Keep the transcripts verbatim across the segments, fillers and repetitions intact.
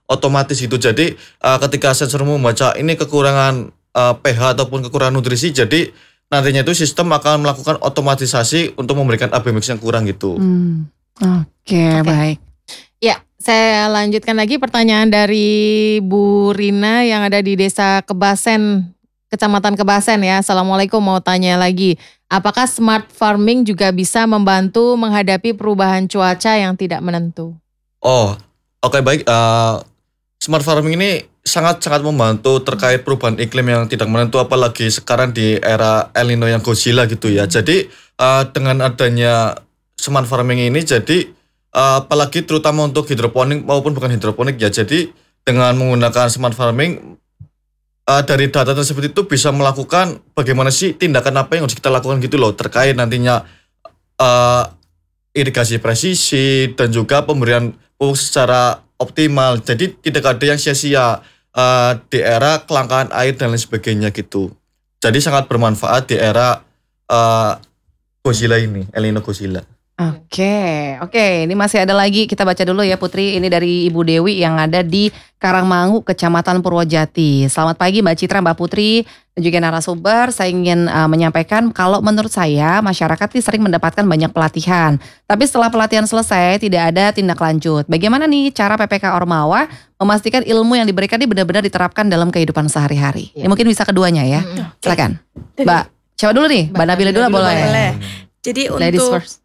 otomatis gitu. Jadi uh, ketika sensormu membaca ini kekurangan uh, pH ataupun kekurangan nutrisi, jadi nantinya itu sistem akan melakukan otomatisasi untuk memberikan A B mix yang kurang gitu. Hmm. Oke, okay, okay. Baik. Ya, saya lanjutkan lagi pertanyaan dari Bu Rina yang ada di Desa Kebasen, Kecamatan Kebasen ya. Assalamualaikum, mau tanya lagi. Apakah smart farming juga bisa membantu menghadapi perubahan cuaca yang tidak menentu? Oh, oke okay, baik. Uh, smart farming ini sangat-sangat membantu terkait perubahan iklim yang tidak menentu, apalagi sekarang di era El Nino yang Godzilla gitu ya. Jadi uh, dengan adanya smart farming ini, jadi uh, apalagi terutama untuk hidroponik maupun bukan hidroponik ya. Jadi dengan menggunakan smart farming, uh, dari data tersebut itu bisa melakukan bagaimana sih tindakan apa yang harus kita lakukan gitu loh, terkait nantinya uh, irigasi presisi dan juga pemberian pupuk secara optimal. Jadi tidak ada yang sia-sia Uh, di era kelangkaan air dan lain sebagainya gitu. Jadi sangat bermanfaat di era uh, Godzilla ini, El Nino Godzilla. Oke, okay, oke. Okay. Ini masih ada lagi, kita baca dulu ya Putri. Ini dari Ibu Dewi yang ada di Karangmangu, Kecamatan Purwojati. Selamat pagi Mbak Citra, Mbak Putri, dan juga narasumber. Saya ingin uh, menyampaikan kalau menurut saya masyarakat ini sering mendapatkan banyak pelatihan. Tapi setelah pelatihan selesai tidak ada tindak lanjut. Bagaimana nih cara P P K Ormawa memastikan ilmu yang diberikan ini benar-benar diterapkan dalam kehidupan sehari-hari? Ya. Ini mungkin bisa keduanya ya. Hmm. Silakan. Mbak, siapa dulu nih? Mbak Nabila dulu boleh. boleh. Jadi untuk Ladies first.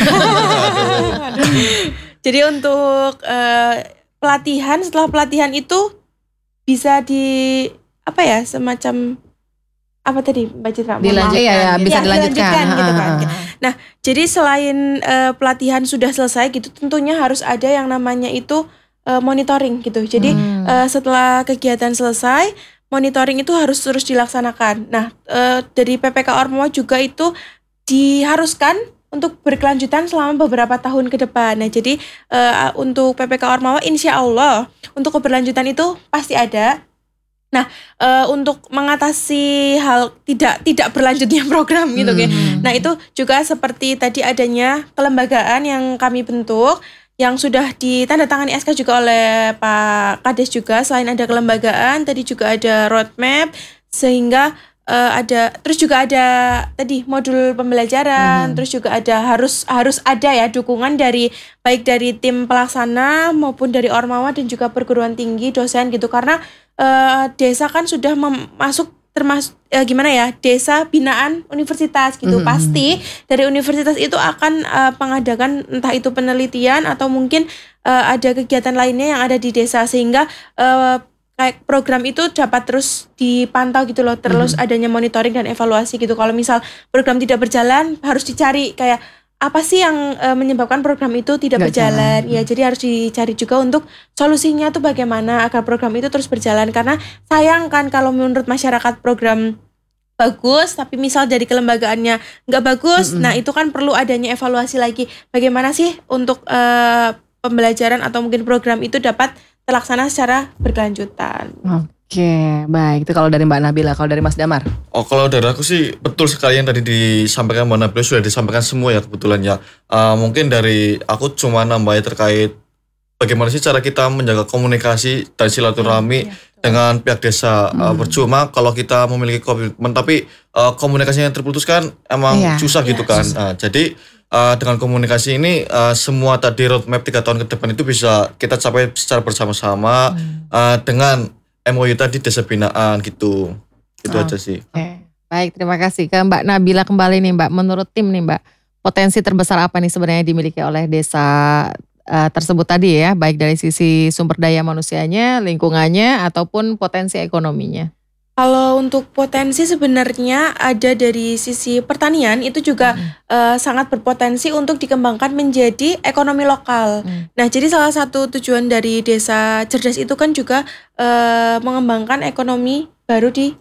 Jadi untuk uh, pelatihan, setelah pelatihan itu bisa di apa ya, semacam apa tadi Mbak Citra? Dilanjutkan, ya, ya, bisa ya, dilanjutkan, dilanjutkan gitu kan. Ha, ha, ha. Nah, jadi selain uh, pelatihan sudah selesai gitu, tentunya harus ada yang namanya itu uh, monitoring gitu. Jadi hmm. uh, setelah kegiatan selesai, monitoring itu harus terus dilaksanakan. Nah, uh, dari P P K Ormawa juga itu diharuskan untuk berkelanjutan selama beberapa tahun ke depan. Nah, jadi uh, untuk P P K Ormawa insya Allah untuk keberlanjutan itu pasti ada. Nah, uh, untuk mengatasi hal tidak tidak berlanjutnya program gitu kan. Hmm. Nah, itu juga seperti tadi adanya kelembagaan yang kami bentuk yang sudah ditandatangani S K juga oleh Pak Kades juga. Selain ada kelembagaan, tadi juga ada roadmap sehingga Uh, ada terus juga ada tadi modul pembelajaran, hmm. terus juga ada harus harus ada ya dukungan dari baik dari tim pelaksana maupun dari Ormawa dan juga perguruan tinggi dosen gitu, karena uh, desa kan sudah mem- masuk termasuk uh, gimana ya desa binaan universitas gitu. hmm. Pasti dari universitas itu akan uh, mengadakan entah itu penelitian atau mungkin uh, ada kegiatan lainnya yang ada di desa, sehingga uh, kayak program itu dapat terus dipantau gitu loh, terus mm-hmm. adanya monitoring dan evaluasi gitu. Kalau misal program tidak berjalan, harus dicari kayak apa sih yang e, menyebabkan program itu tidak Gak berjalan. Jalan. Ya, jadi harus dicari juga untuk solusinya tuh bagaimana agar program itu terus berjalan. Karena sayang kan kalau menurut masyarakat program bagus, tapi misal dari kelembagaannya nggak bagus, mm-hmm. nah itu kan perlu adanya evaluasi lagi. Bagaimana sih untuk e, pembelajaran atau mungkin program itu dapat terlaksana secara berkelanjutan. Oke, baik. Itu kalau dari Mbak Nabila. Kalau dari Mas Damar? Oh, kalau dari aku sih betul sekali yang tadi disampaikan Mbak Nabila, sudah disampaikan semua ya kebetulan ya. Uh, mungkin dari aku cuma nambahin terkait bagaimana sih cara kita menjaga komunikasi dan silaturahmi ya, ya, dengan pihak desa. Hmm. Uh, percuma kalau kita memiliki komitmen tapi uh, komunikasinya terputus kan emang ya, susah ya, gitu kan. Susah. Nah, jadi Uh, dengan komunikasi ini uh, semua tadi roadmap tiga tahun ke depan itu bisa kita capai secara bersama-sama hmm. uh, dengan M O U tadi desa binaan gitu. Itu oh, aja sih. Okay. Baik, terima kasih. Ke Mbak Nabila kembali nih Mbak. Menurut tim nih Mbak, potensi terbesar apa nih sebenarnya dimiliki oleh desa uh, tersebut tadi ya, baik dari sisi sumber daya manusianya, lingkungannya, ataupun potensi ekonominya? Kalau untuk potensi sebenarnya ada dari sisi pertanian itu juga hmm. uh, sangat berpotensi untuk dikembangkan menjadi ekonomi lokal. Hmm. Nah, jadi salah satu tujuan dari Desa Cerdas itu kan juga uh, mengembangkan ekonomi baru di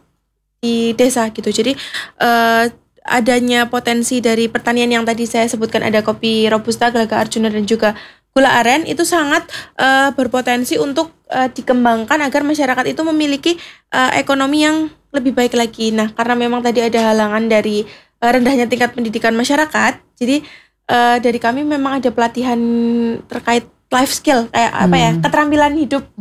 di desa gitu. Jadi uh, adanya potensi dari pertanian yang tadi saya sebutkan, ada kopi robusta, gelaga Arjuna dan juga gula aren, itu sangat uh, berpotensi untuk uh, dikembangkan agar masyarakat itu memiliki uh, ekonomi yang lebih baik lagi. Nah, karena memang tadi ada halangan dari uh, rendahnya tingkat pendidikan masyarakat, jadi uh, dari kami memang ada pelatihan terkait life skill, kayak hmm. apa ya, keterampilan hidup